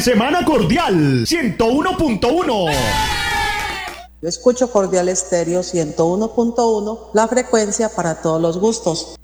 semana cordial 101.1. Yo escucho Cordial Estéreo 101.1, la frecuencia para todos los gustos.